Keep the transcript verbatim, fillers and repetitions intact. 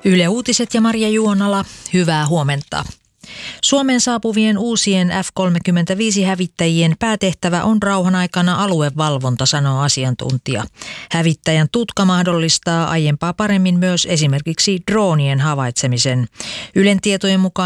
Yle Uutiset ja Marja Juonala, hyvää huomenta. Suomeen saapuvien uusien F kolmekymmentäviisi-hävittäjien päätehtävä on rauhan aikana aluevalvonta, sanoo asiantuntija. Hävittäjän tutka mahdollistaa aiempaa paremmin myös esimerkiksi droonien havaitsemisen. Ylen tietojen mukaan